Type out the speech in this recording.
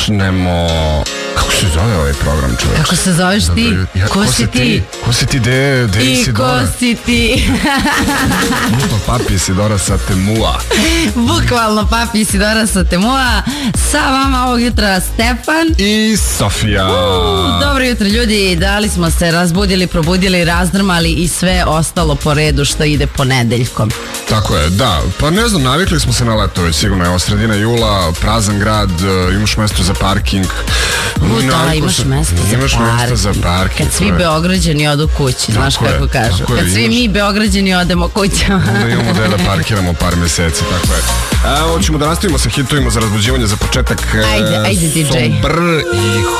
počnemo... Kako se zove ovaj program, čovječ? Kako se zoveš ti? Ko si ti? Ko si ti, de Isidora? I ko si ti? Papi Isidora sa Temua. Bukvalno papi Isidora sa Temua. Sa vama ovog jutra Stefan i Sofija. Dobro jutro ljudi, da li smo se razbudili, probudili, razdrmali i sve ostalo po redu što ide ponedeljkom? Tako je, da, pa ne znam, navikli smo se na leto već sigurno, evo sredina jula, prazan grad, imaš mesto za parking. Da, imaš mesto za parking. Kad svi Beograđani odu kući, znaš kako kažu. Kad svi mi Beograđani odemo kućama. Onda imamo gde da parkiramo par meseci, tako je. Evo, ćemo da nastavimo sa hitovima za razbuđivanje za početak. Ajde DJ. Sombr i